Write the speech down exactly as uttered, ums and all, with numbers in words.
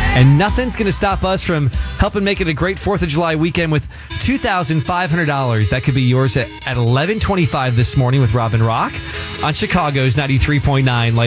And nothing's going to stop us from helping make it a great fourth of July weekend with two thousand five hundred dollars. That could be yours at, at eleven twenty-five this morning with Robin Rock on Chicago's ninety-three point nine.